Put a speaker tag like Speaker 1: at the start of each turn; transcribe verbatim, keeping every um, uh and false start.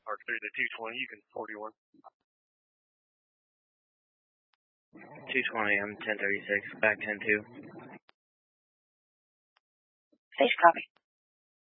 Speaker 1: Park three to two twenty, you can forty-one.
Speaker 2: two twenty, I'm ten thirty-six, back ten two.
Speaker 3: Station copy.